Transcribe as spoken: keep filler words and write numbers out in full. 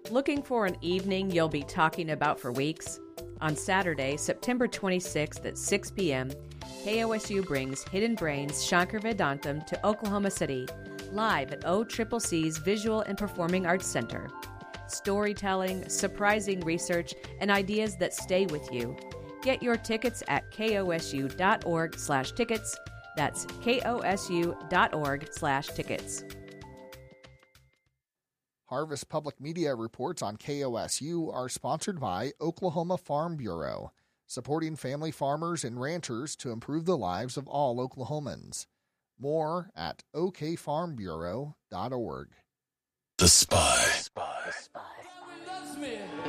Looking for an evening you'll be talking about for weeks? On Saturday, September twenty-sixth at six p.m., K O S U brings Hidden Brains Shankar Vedantam to Oklahoma City, live at O C C C's Visual and Performing Arts Center. Storytelling, surprising research, and ideas that stay with you. Get your tickets at kosu.org slash tickets. That's kosu.org slash tickets. Harvest Public Media reports on K O S U are sponsored by Oklahoma Farm Bureau, supporting family farmers and ranchers to improve the lives of all Oklahomans. More at o k farm bureau dot org. The Spy. The Spy. The Spy.